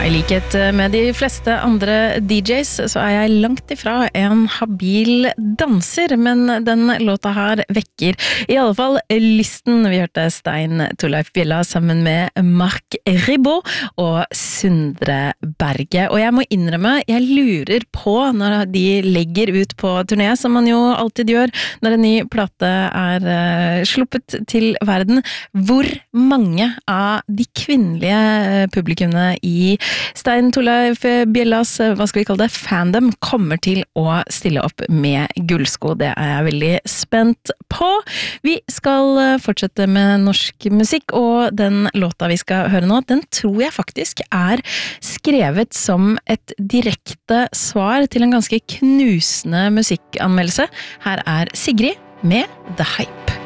I likhet med de fleste andre DJs så jeg langt ifra en habil danser, men den låta her vekker I alle fall lysten. Vi hørte Stein Torleif Bjella sammen med Mark Ribot og Sundre Berge. Og jeg må innrømme, jeg lurer på når de legger ut på turné, som man jo alltid gjør når en ny plate sluppet til verden, hvor mange av de kvinnelige publikummene I Stein Torleif Bjellas, hva skal vi kalle det, fandom, kommer til å stille opp med gullsko. Det jeg veldig spent på. Vi skal fortsette med norsk musikk, og den låta vi skal høre nå, den tror jeg faktisk skrevet som et direkte svar til en ganske knusende musikkanmeldelse. Her Sigrid med The Hype.